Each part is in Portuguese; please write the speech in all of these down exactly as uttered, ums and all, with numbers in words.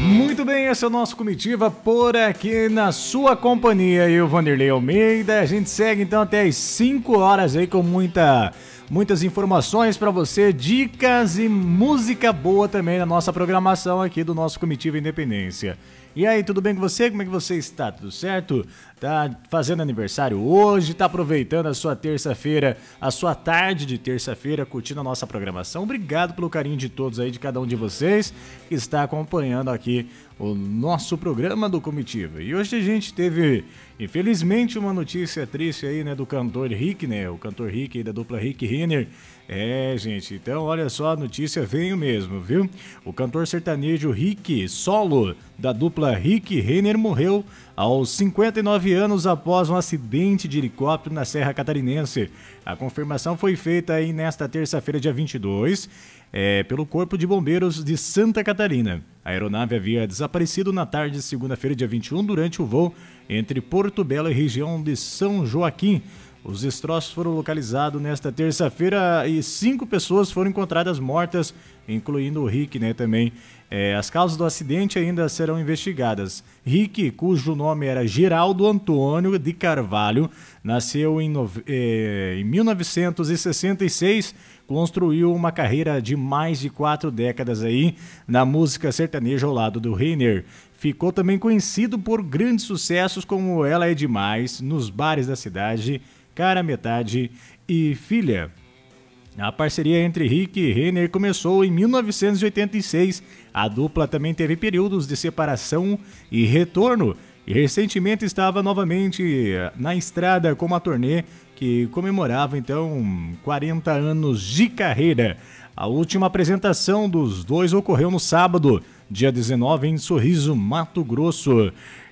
Muito bem, esse é o nosso Comitiva por aqui na sua companhia e o Vanderlei Almeida. A gente segue então até as cinco horas aí com muita, muitas informações para você, dicas e música boa também na nossa programação aqui do nosso Comitiva Independência. E aí, tudo bem com você? Como é que você está? Tudo certo? Tá fazendo aniversário hoje, tá aproveitando a sua terça-feira, a sua tarde de terça-feira, curtindo a nossa programação. Obrigado pelo carinho de todos aí, de cada um de vocês que está acompanhando aqui o nosso programa do Comitiva. E hoje a gente teve, infelizmente, uma notícia triste aí, né, do cantor Rick, né, o cantor Rick aí da dupla Rick Renner. É, gente, então olha só, a notícia veio mesmo, viu? O cantor sertanejo Rick Solo, da dupla Rick Renner, morreu aos cinquenta e nove anos após um acidente de helicóptero na Serra Catarinense. A confirmação foi feita aí nesta terça-feira, dia vinte e dois, é, pelo Corpo de Bombeiros de Santa Catarina. A aeronave havia desaparecido na tarde de segunda-feira, dia vinte e um, durante o voo entre Porto Belo e região de São Joaquim. Os destroços foram localizados nesta terça-feira e cinco pessoas foram encontradas mortas, incluindo o Rick, né, também. É, as causas do acidente ainda serão investigadas. Rick, cujo nome era Geraldo Antônio de Carvalho, nasceu em, no... é, em mil novecentos e sessenta e seis, construiu uma carreira de mais de quatro décadas aí na música sertaneja ao lado do Renner. Ficou também conhecido por grandes sucessos como Ela é Demais, Nos Bares da Cidade, Cara Metade e Filha. A parceria entre Rick e Renner começou em mil novecentos e oitenta e seis. A dupla também teve períodos de separação e retorno, e recentemente estava novamente na estrada com uma turnê que comemorava então quarenta anos de carreira. A última apresentação dos dois ocorreu no sábado, dia dezenove, em Sorriso, Mato Grosso.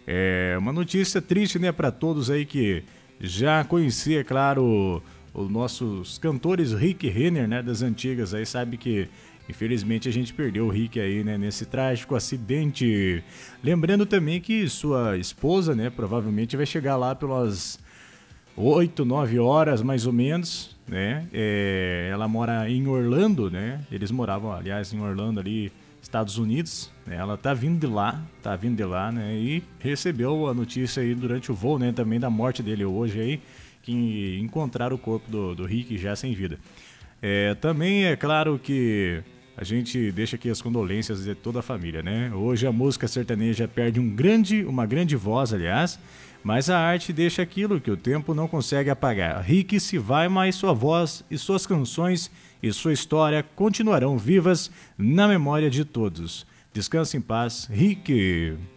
É uma notícia triste, né, para todos aí que já conhecia, é claro, os nossos cantores Rick Renner, né, das antigas, aí sabe que infelizmente a gente perdeu o Rick aí, né, nesse trágico acidente. Lembrando também que sua esposa, né, provavelmente vai chegar lá pelas oito, nove horas mais ou menos, né, é, ela mora em Orlando, né, eles moravam, aliás, em Orlando ali, Estados Unidos, né? Ela tá vindo de lá, tá vindo de lá, né? E recebeu a notícia aí durante o voo, né? Também da morte dele hoje aí, que encontraram o corpo do, do Rick já sem vida. É, também é claro que a gente deixa aqui as condolências de toda a família, né? Hoje a música sertaneja perde um grande, uma grande voz, aliás, mas a arte deixa aquilo que o tempo não consegue apagar. Rick se vai, mas sua voz e suas canções e sua história continuarão vivas na memória de todos. Descanse em paz, Rick.